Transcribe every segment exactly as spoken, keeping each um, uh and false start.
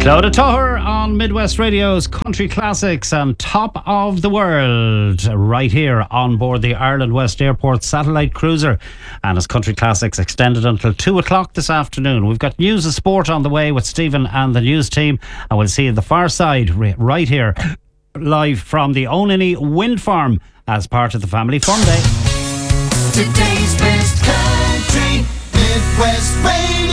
Loda Toher on Midwest Radio's Country Classics and Top of the World, right here on board the Ireland West Airport satellite cruiser. And as Country Classics extended until two o'clock this afternoon. We've got news of sport on the way with Stephen and the news team, and we'll see you at the far side right here, live from the Onany Wind Farm as part of the Family Fun Day. Today's best country, Midwest Radio.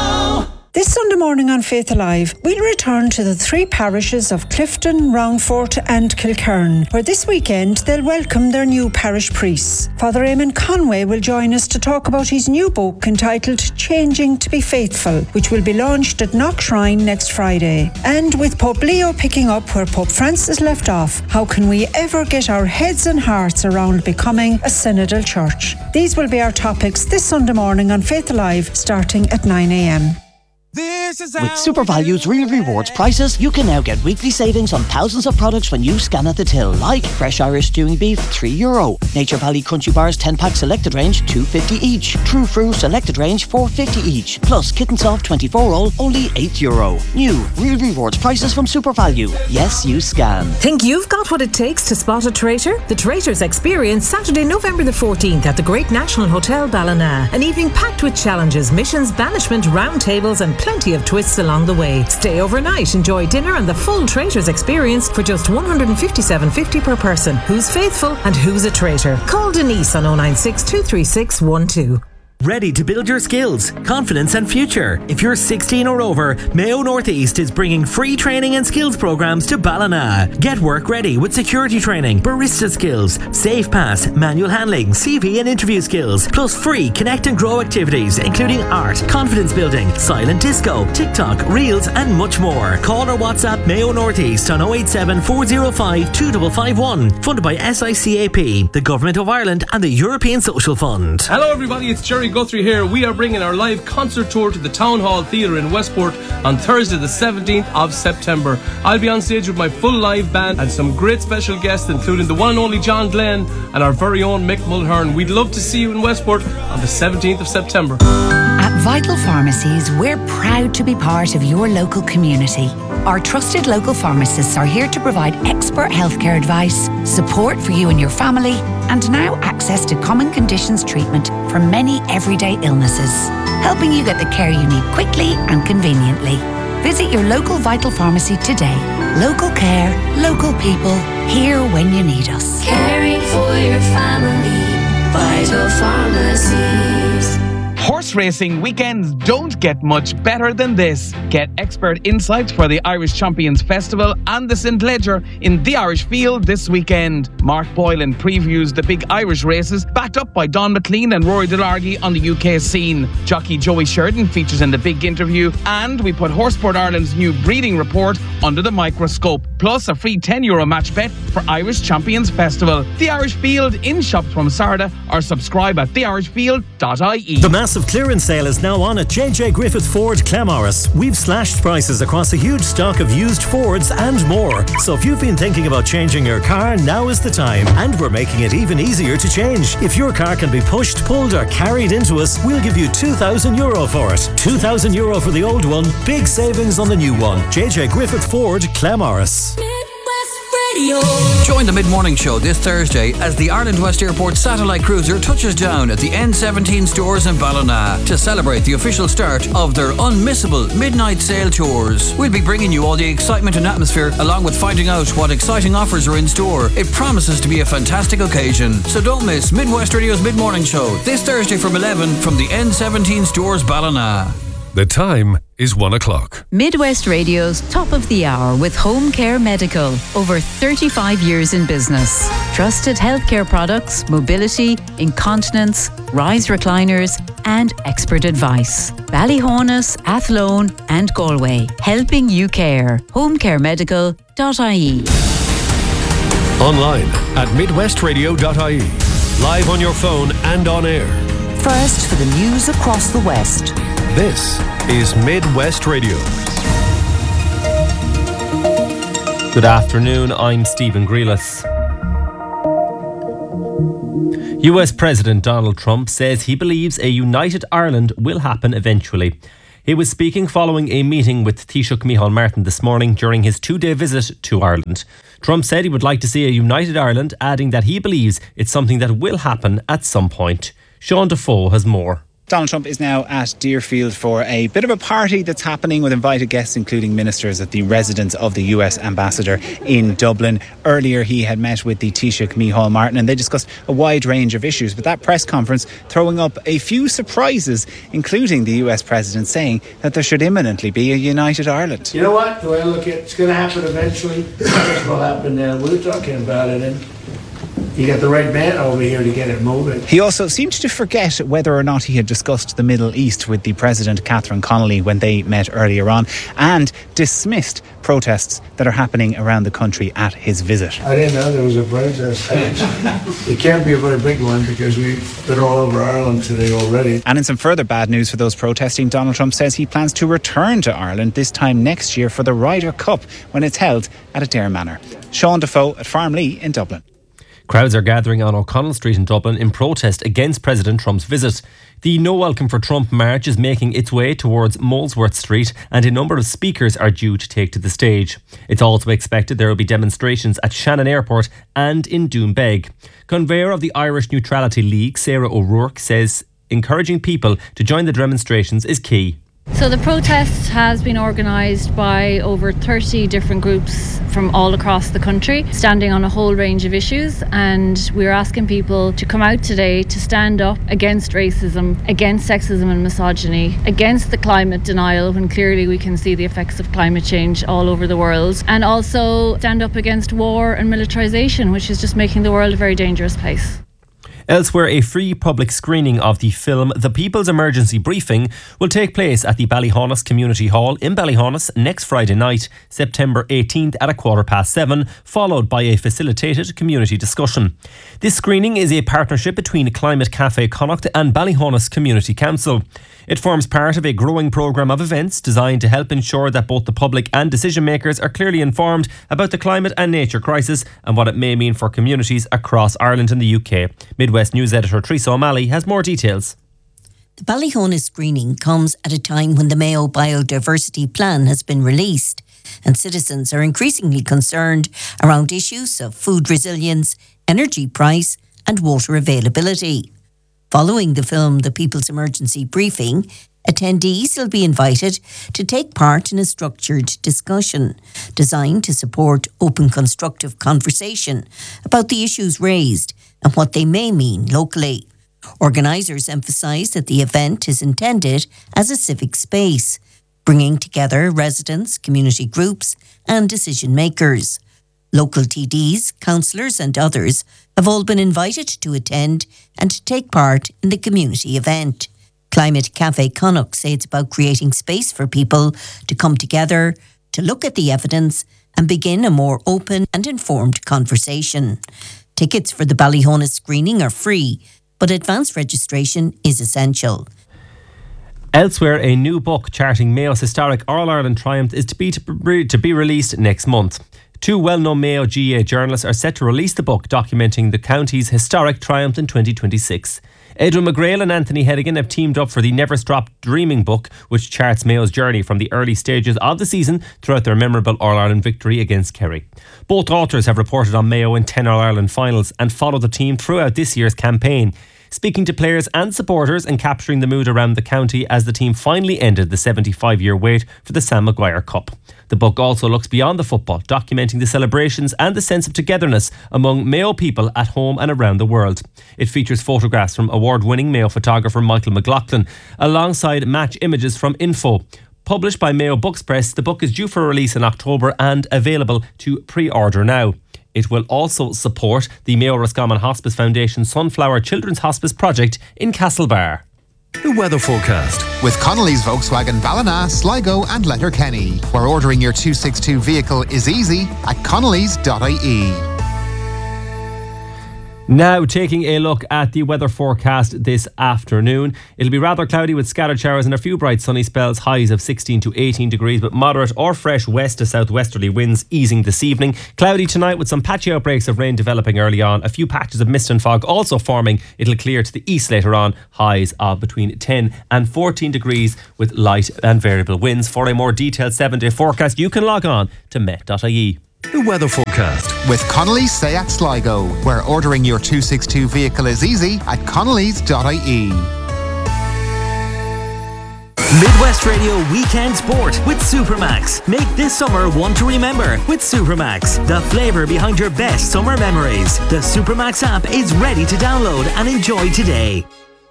This Sunday morning on Faith Alive, we'll return to the three parishes of Clifton, Roundfort and Kilkern, where this weekend they'll welcome their new parish priests. Father Eamon Conway will join us to talk about his new book entitled Changing to be Faithful, which will be launched at Knock Shrine next Friday. And with Pope Leo picking up where Pope Francis left off, how can we ever get our heads and hearts around becoming a synodal church? These will be our topics this Sunday morning on Faith Alive, starting at nine a.m. With SuperValue's Real Rewards prices, you can now get weekly savings on thousands of products when you scan at the till, like fresh Irish stewing beef, three euro. Nature Valley Crunchy Bars ten pack selected range, two fifty each. True Fruit selected range, four fifty each. Plus Kitten Soft twenty-four roll, only eight euro. New Real Rewards prices from SuperValue. Yes, you scan. Think you've got what it takes to spot a traitor? The Traitors Experience, Saturday, November the fourteenth at the Great National Hotel Ballina. An evening packed with challenges, missions, banishment, round tables and plenty of twists along the way. Stay overnight, enjoy dinner and the full Traitors Experience for just one hundred fifty-seven fifty per person. Who's faithful and who's a traitor? Call Denise on oh nine six, two three six, one two. Ready to build your skills, confidence and future? If you're sixteen or over, Mayo Northeast is bringing free training and skills programs to Ballina. Get work ready with security training, barista skills, safe pass, manual handling, C V and interview skills, plus free connect and grow activities including art, confidence building, silent disco, TikTok, reels and much more. Call or WhatsApp Mayo Northeast on oh eight seven, four oh five, two five five one. Funded by S I C A P, the Government of Ireland and the European Social Fund. Hello everybody, it's Jerry Guthrie here. We are bringing our live concert tour to the Town Hall Theatre in Westport on Thursday the seventeenth of September. I'll be on stage with my full live band and some great special guests including the one and only John Glenn and our very own Mick Mulhern. We'd love to see you in Westport on the seventeenth of September. At Vital Pharmacies, we're proud to be part of your local community. Our trusted local pharmacists are here to provide expert healthcare advice, support for you and your family, and now access to common conditions treatment for many everyday illnesses, helping you get the care you need quickly and conveniently. Visit your local Vital Pharmacy today. Local care, local people, here when you need us. Caring for your family, Vital Pharmacies. Horse racing weekends don't get much better than this. Get expert insights for the Irish Champions Festival and the Saint Leger in the Irish Field this weekend. Mark Boylan previews the big Irish races, backed up by Don McLean and Rory Delargy on the U K scene. Jockey Joey Sheridan features in the big interview, and we put Horseport Ireland's new breeding report under the microscope. Plus a free ten euro match bet for Irish Champions Festival. The Irish Field in shops from Sarda or subscribe at the irish field dot I E. The massive clearance sale is now on at J J Griffith Ford Clamorris. We've slashed prices across a huge stock of used Fords and more. So if you've been thinking about changing your car, now is the time. And we're making it even easier to change. If your car can be pushed, pulled or carried into us, we'll give you two thousand euro for it. two thousand euro for the old one, big savings on the new one. J J Griffith Ford Clamorris. Join the Mid-Morning Show this Thursday as the Ireland West Airport satellite cruiser touches down at the N seventeen stores in Ballina to celebrate the official start of their unmissable midnight sale tours. We'll be bringing you all the excitement and atmosphere along with finding out what exciting offers are in store. It promises to be a fantastic occasion. So don't miss Midwest Radio's Mid-Morning Show this Thursday from eleven from the N seventeen stores Ballina. The time is one o'clock. Midwest Radio's Top of the Hour with Home Care Medical. Over thirty-five years in business. Trusted healthcare products, mobility, incontinence, rise recliners and expert advice. Ballyhonus, Athlone and Galway. Helping you care. home care medical dot I E. Online at midwest radio dot I E. Live on your phone and on air. First for the news across the West. This is Midwest Radio. Good afternoon, I'm Stephen Grealis. U S President Donald Trump says he believes a united Ireland will happen eventually. He was speaking following a meeting with Taoiseach Micheál Martin this morning during his two-day visit to Ireland. Trump said he would like to see a united Ireland, adding that he believes it's something that will happen at some point. Sean Defoe has more. Donald Trump is now at Deerfield for a bit of a party that's happening with invited guests, including ministers at the residence of the U S ambassador in Dublin. Earlier, he had met with the Taoiseach Micheál Martin and they discussed a wide range of issues. But that press conference throwing up a few surprises, including the U S president saying that there should imminently be a united Ireland. You know what? The way I look at it, it's going to happen eventually. It will happen now. We're talking about it and you got the right man over here to get it moving. He also seemed to forget whether or not he had discussed the Middle East with the President, Catherine Connolly, when they met earlier on, and dismissed protests that are happening around the country at his visit. I didn't know there was a protest. It can't be a very big one because we've been all over Ireland today already. And in some further bad news for those protesting, Donald Trump says he plans to return to Ireland this time next year for the Ryder Cup when it's held at Adare Manor. Sean Defoe at Farmlee in Dublin. Crowds are gathering on O'Connell Street in Dublin in protest against President Trump's visit. The No Welcome for Trump march is making its way towards Molesworth Street and a number of speakers are due to take to the stage. It's also expected there will be demonstrations at Shannon Airport and in Doonbeg. Conveyor of the Irish Neutrality League, Sarah O'Rourke, says encouraging people to join the demonstrations is key. So the protest has been organised by over thirty different groups from all across the country, standing on a whole range of issues, and we're asking people to come out today to stand up against racism, against sexism and misogyny, against the climate denial when clearly we can see the effects of climate change all over the world, and also stand up against war and militarisation, which is just making the world a very dangerous place. Elsewhere, a free public screening of the film The People's Emergency Briefing will take place at the Ballyhonus Community Hall in Ballyhonus next Friday night, September eighteenth at a quarter past seven, followed by a facilitated community discussion. This screening is a partnership between Climate Cafe Connacht and Ballyhonus Community Council. It forms part of a growing programme of events designed to help ensure that both the public and decision makers are clearly informed about the climate and nature crisis and what it may mean for communities across Ireland and the U K. Midwest News editor Teresa O'Malley has more details. The Ballyhonus screening comes at a time when the Mayo Biodiversity Plan has been released and citizens are increasingly concerned around issues of food resilience, energy price and water availability. Following the film The People's Emergency Briefing, attendees will be invited to take part in a structured discussion designed to support open, constructive conversation about the issues raised and what they may mean locally. Organisers emphasise that the event is intended as a civic space, bringing together residents, community groups and decision makers. Local T Ds, councillors and others have all been invited to attend and take part in the community event. Climate Cafe Connacht say it's about creating space for people to come together, to look at the evidence and begin a more open and informed conversation. Tickets for the Ballyhonus screening are free, but advance registration is essential. Elsewhere, a new book charting Mayo's historic All-Ireland triumph is to be, to, to be released next month. Two well-known Mayo G A A journalists are set to release the book documenting the county's historic triumph in twenty twenty-six. Edwin McGrail and Anthony Hedigan have teamed up for the Never Stop Dreaming book, which charts Mayo's journey from the early stages of the season throughout their memorable All-Ireland victory against Kerry. Both authors have reported on Mayo in ten All-Ireland finals and followed the team throughout this year's campaign, speaking to players and supporters and capturing the mood around the county as the team finally ended the seventy-five-year wait for the Sam Maguire Cup. The book also looks beyond the football, documenting the celebrations and the sense of togetherness among Mayo people at home and around the world. It features photographs from award-winning Mayo photographer Michael McLaughlin, alongside match images from Info. Published by Mayo Books Press, the book is due for release in October and available to pre-order now. It will also support the Mayo Roscommon Hospice Foundation Sunflower Children's Hospice project in Castlebar. The weather forecast. With Connolly's Volkswagen Ballina, Sligo and Letterkenny, where ordering your two sixty-two vehicle is easy at connellys dot I E. Now, taking a look at the weather forecast this afternoon. It'll be rather cloudy with scattered showers and a few bright sunny spells, highs of sixteen to eighteen degrees, but moderate or fresh west to southwesterly winds easing this evening. Cloudy tonight with some patchy outbreaks of rain developing early on. A few patches of mist and fog also forming. It'll clear to the east later on. Highs of between ten and fourteen degrees with light and variable winds. For a more detailed seven-day forecast, you can log on to met dot I E. The weather forecast with Connolly's Seat Sligo, where ordering your two sixty-two vehicle is easy at connellys dot I E. Midwest Radio Weekend Sport with Supermax. Make this summer one to remember with Supermax, the flavour behind your best summer memories. The Supermax app is ready to download and enjoy today.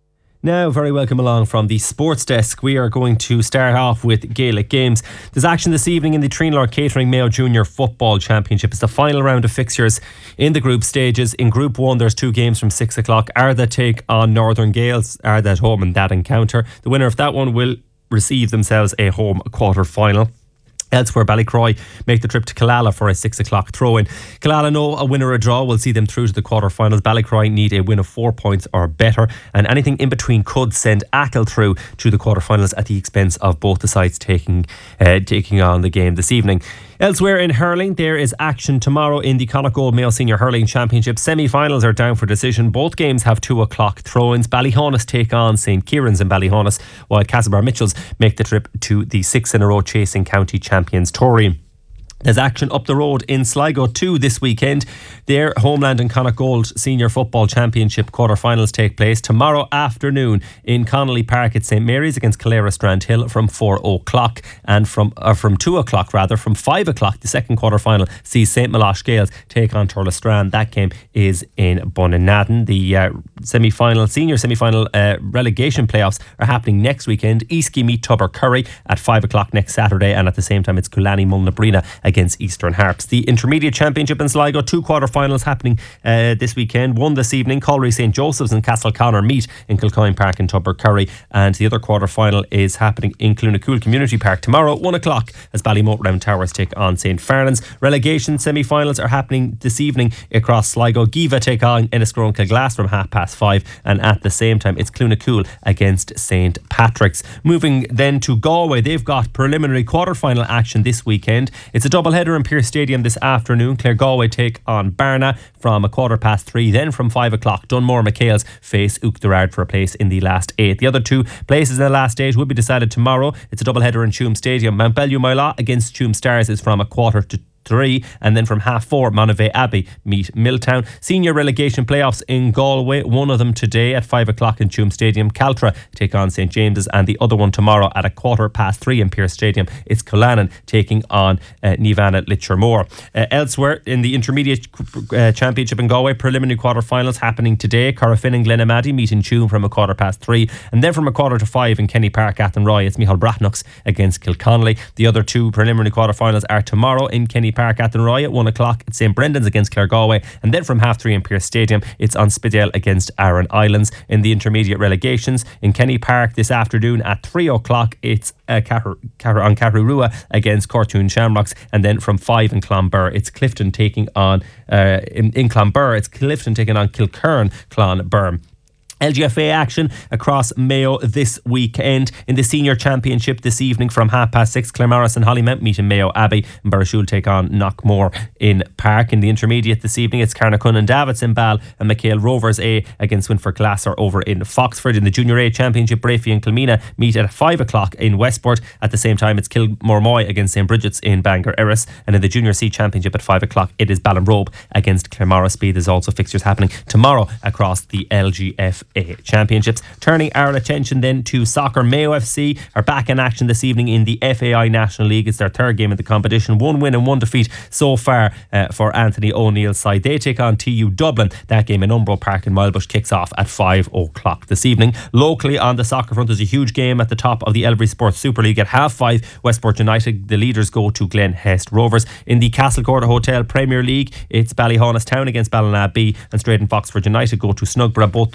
Now, very welcome along from the sports desk. We are going to start off with Gaelic games. There's action this evening in the Trinlor Catering Mayo Junior Football Championship. It's the final round of fixtures in the group stages. In Group one, there's two games from six o'clock. Ardha take on Northern Gales. Ardha at home in that encounter. The winner of that one will receive themselves a home quarter final. Elsewhere, Ballycroy make the trip to Killala for a six o'clock throw-in. Killala know a win or a draw will see them through to the quarter-finals. Ballycroy need a win of four points or better, and anything in between could send Achill through to the quarter-finals at the expense of both the sides taking uh, taking on the game this evening. Elsewhere in hurling, there is action tomorrow in the Connacht Gold Mayo Senior Hurling Championship. Semi-finals are down for decision. Both games have two o'clock throw-ins. Ballyhonus take on Saint Kieran's in Ballyhonus, while Castlebar Mitchells make the trip to the six in a row chasing County Champions Tory. There's action up the road in Sligo too this weekend. Their Homeland and Connacht Gold Senior Football Championship quarter-finals take place tomorrow afternoon in Connolly Park at St Mary's against Calera Strandhill from four o'clock, and from uh, from two o'clock rather from five o'clock the second quarter-final sees Saint Malosh Gales take on Turles Strand. That game is in Bunninadden. The uh, semi-final senior semi-final uh, relegation playoffs are happening next weekend. Eastgate meet Tubber Curry at five o'clock next Saturday, and at the same time it's Kulani Mulnabrina against Eastern Harps. The Intermediate Championship in Sligo, two quarter-finals happening uh, this weekend. One this evening, Colliery St Joseph's and Castleconnor meet in Kilcoyne Park in Tubber Curry, and the other quarter-final is happening in Clunacool Community Park tomorrow at one o'clock as Ballymote Round Towers take on St Farnans. Relegation semi-finals are happening this evening across Sligo. Giva take on Enniscrone Kilglass from half past five, and at the same time it's Clunacool against St Patrick's. Moving then to Galway, they've got preliminary quarter-final action this weekend. It's a double header in Pearse Stadium this afternoon. Clare Galway take on Barna from a quarter past three. Then from five o'clock, Dunmore McHale's face Uachtarard for a place in the last eight. The other two places in the last eight will be decided tomorrow. It's a double header in Tuam Stadium. Mount Bellew Moyla against Tuam Stars is from a quarter to three, and then from half four Monavea Abbey meet Milltown. Senior relegation playoffs in Galway, one of them today at five o'clock in Tuam Stadium. Caltra take on St James's, and the other one tomorrow at a quarter past three in Pearse Stadium. It's Collanan taking on uh, Nivana Litchermore. Uh, elsewhere in the Intermediate uh, Championship in Galway, preliminary quarter-finals happening today. Corofin and Glenamaddy meet in Tuam from a quarter past three, and then from a quarter to five in Kenny Park, Athenroy, it's Micheál Brathnux against Kilconnelly. The other two preliminary quarter-finals are tomorrow in Kenny Park, Athenroy at one o'clock at St Brendan's against Clare Galway, and then from half three in Pearse Stadium it's on Spidale against Aran Islands. In the intermediate relegations in Kenny Park this afternoon at three o'clock it's uh, Car- Car- on Carrarua against Cortoon Shamrocks, and then from five in Clonbur it's Clifton taking on uh, in, in Clonbur it's Clifton taking on Kilkern Clonburn. L G F A action across Mayo this weekend. In the Senior Championship this evening from half past six, Claremorris and Hollymount meet in Mayo Abbey, and Burrishoole take on Knockmore in Park. In the Intermediate this evening it's Carnacun and Davits in Ball, and McHale Rovers A against Winford Glasser over in Foxford. In the Junior A Championship, Brafey and Kilmina meet at five o'clock in Westport. At the same time it's Kilmore-Moy against St Bridget's in Bangor Erris, and in the Junior C Championship at five o'clock it is Ballinrobe against Claremorris B. There's also fixtures happening tomorrow across the L G F A Championships. Turning our attention then to soccer, Mayo F C are back in action this evening in the F A I National League. It's their third game of the competition. One win and one defeat so far uh, for Anthony O'Neill's side. They take on T U Dublin. That game in Umbro Park in Milebush kicks off at five o'clock this evening. Locally on the soccer front, there's a huge game at the top of the Elvery Sports Super League at half five. Westport United, the leaders, go to Glen Hest Rovers. In the Castlecourt Hotel Premier League, it's Ballyhonus Town against Ballina B, and Straight and Foxford United go to Snugborough. Both those games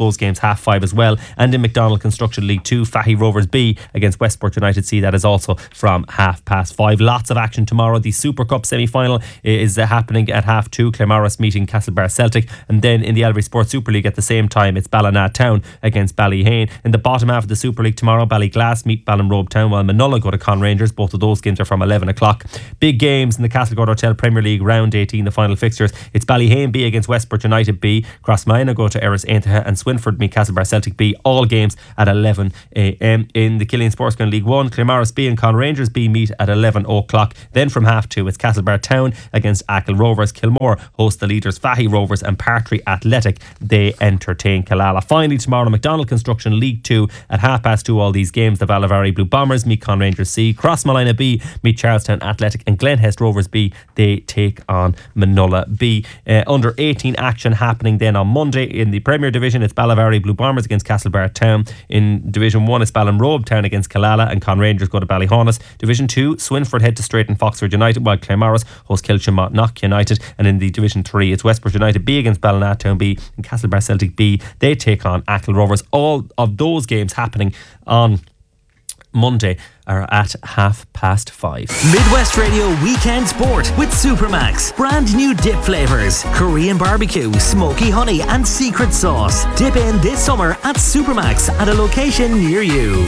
half five as well. And in McDonald Construction League two, Fahy Rovers B against Westport United C. That is also from half past five. Lots of action tomorrow. The Super Cup semi-final is uh, happening at half two. Claremorris meeting Castlebar Celtic. And then in the Albury Sports Super League at the same time, it's Ballina Town against Ballyhane. In the bottom half of the Super League tomorrow, Ballyglass meet Ballinrobe Town, while Manola go to Con Rangers. Both of those games are from eleven o'clock. Big games in the Castlegord Hotel Premier League round eighteen, the final fixtures. It's Ballyhane B against Westport United B. Crossmyna go to Erris Aintaha, and Swinford meet Castlebar Celtic B. All games at eleven a.m. In the Killeen Sports Ground League one, Claremorris B and Con Rangers B meet at eleven o'clock. Then from half two, it's Castlebar Town against Achill Rovers. Kilmore host the leaders Fahy Rovers, and Partry Athletic, they entertain Killala. Finally tomorrow, McDonald Construction League two at half past two. All these games, the Valavari Blue Bombers meet Con Rangers C. Crossmyna B meet Charlestown Athletic, and Glenhest Rovers B, they take on Manola B. Uh, under eighteen action happening then on Monday. In the Premier Division, it's Valavari Blue Bombers against Castlebar Town. In Division one, it's Ballinrobe Town against Killala, and Con Rangers go to Ballyhaunis. Division two, Swinford head to Straighton Foxford United, while Claremorris host Kilcham Knock United. And in the Division three, it's Westport United B against Ballina Town B, and Castlebar Celtic B, they take on Achill Rovers. All of those games happening on Monday are at half past five. Midwest Radio Weekend Sport with Supermax. Brand new dip flavours: Korean barbecue, smoky honey and secret sauce. Dip in this summer at Supermax at a location near you.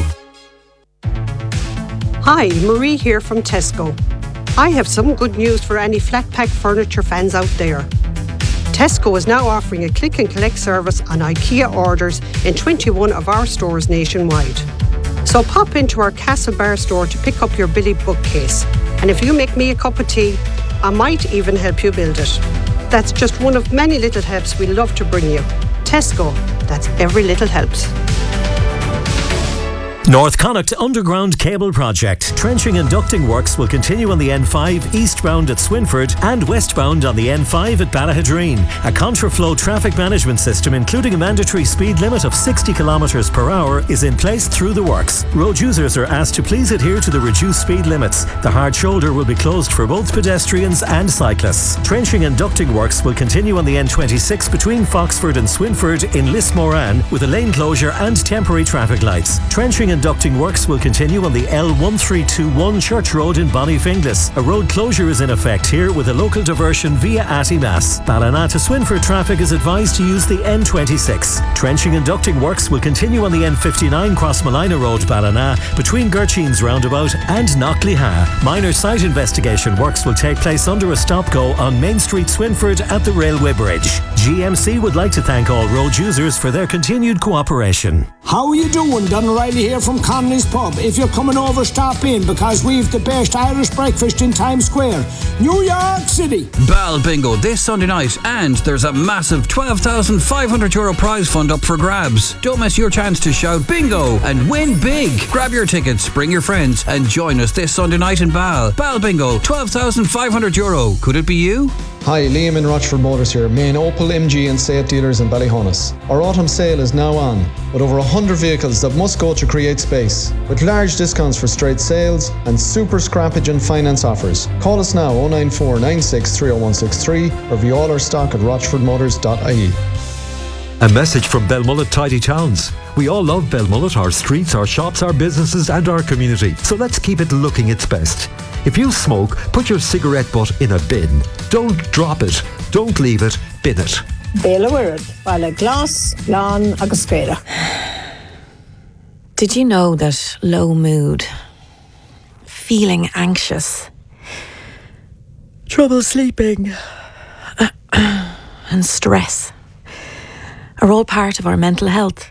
Hi, Marie here from Tesco. I have some good news for any flat pack furniture fans out there. Tesco is now offering a click and collect service on IKEA orders in twenty-one of our stores nationwide. So pop into our Castlebar store to pick up your Billy bookcase. And if you make me a cup of tea, I might even help you build it. That's just one of many little helps we love to bring you. Tesco, that's every little helps. North Connacht Underground Cable Project. Trenching and ducting works will continue on the N five eastbound at Swinford and westbound on the N five at Ballahadreen. A contraflow traffic management system, including a mandatory speed limit of sixty kilometres per hour, is in place through the works. Road users are asked to please adhere to the reduced speed limits. The hard shoulder will be closed for both pedestrians and cyclists. Trenching and ducting works will continue on the N twenty-six between Foxford and Swinford in Lismoran, with a lane closure and temporary traffic lights. Trenching and ducting works will continue on the L one three two one Church Road in Bonnyfinglas. A road closure is in effect here with a local diversion via Attymass. Ballina to Swinford traffic is advised to use the N twenty-six. Trenching and ducting works will continue on the N fifty-nine Crossmyna Road, Ballina, between Gerchines Roundabout and Knockleyha. Minor site investigation works will take place under a stop-go on Main Street, Swinford at the Railway Bridge. G M C would like to thank all road users for their continued cooperation. How are you doing? Don O'Reilly here from Connolly's Pub. If you're coming over, stop in, because we've the best Irish breakfast in Times Square, New York City. Bal Bingo this Sunday night, and there's a massive twelve thousand five hundred euro prize fund up for grabs. Don't miss your chance to shout bingo and win big. Grab your tickets, bring your friends, and join us this Sunday night in Bal. Bal Bingo, twelve thousand five hundred euro. Could it be you? Hi, Liam in Rochford Motors here, main Opel, M G and Seat dealers in Ballyhaunis. Our autumn sale is now on, with over one hundred vehicles that must go to create space, with large discounts for straight sales and super scrappage and finance offers. Call us now oh nine four nine six three oh one six three or view all our stock at rochford motors dot I E. A message from Belmullet Tidy Towns. We all love Belmullet, our streets, our shops, our businesses and our community. So let's keep it looking its best. If you smoke, put your cigarette butt in a bin. Don't drop it. Don't leave it. Bin it. Béla Wirad, Bala Glass, Lan agus Scéire. Did you know that low mood, feeling anxious, trouble sleeping, and stress are all part of our mental health?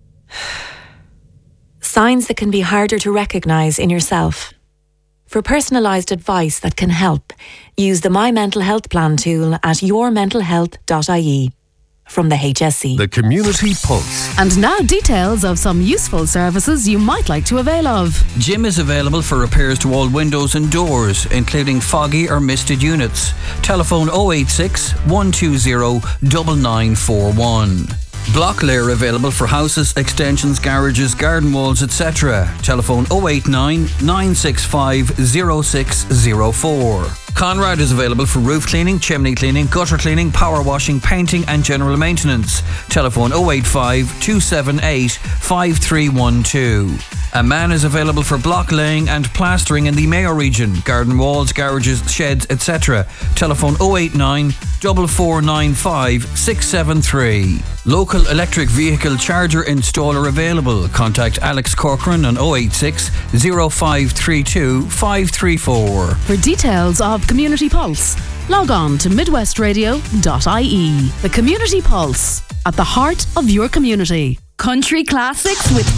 Signs that can be harder to recognise in yourself. For personalised advice that can help, use the My Mental Health Plan tool at your mental health dot I E from the H S C. The Community Pulse. And now details of some useful services you might like to avail of. Jim is available for repairs to all windows and doors, including foggy or misted units. Telephone oh eight six, one two zero, nine nine four one. Block layer available for houses, extensions, garages, garden walls, et cetera. Telephone oh eight nine, nine six five, oh six oh four. Conrad is available for roof cleaning, chimney cleaning, gutter cleaning, power washing, painting and general maintenance. Telephone oh eight five, two seven eight, five three one two. A man is available for block laying and plastering in the Mayo region, garden walls, garages, sheds, et cetera. Telephone oh eight nine, four four nine five, six seven three. Local electric vehicle charger installer available. Contact Alex Corcoran on oh eight six, oh five three two, five three four. For details of Community Pulse, log on to midwest radio dot I E. The Community Pulse, at the heart of your community. Country classics with